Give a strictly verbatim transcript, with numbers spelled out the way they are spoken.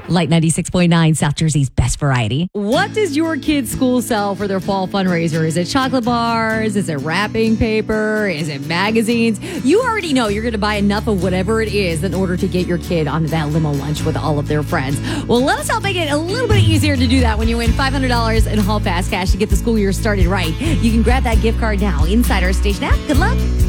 Light ninety-six point nine, South Jersey's best variety. What does your kid's school sell for their fall fundraiser? Is it chocolate bars? Is it wrapping paper? Is it magazines? You already know you're going to buy enough of whatever it is in order to get your kid onto that limo lunch with all of their friends. Well, let us help make it a little bit easier to do that when you win five hundred dollars in Hall Pass cash to get the school year started right. You can grab that gift card now inside our station app. Good luck.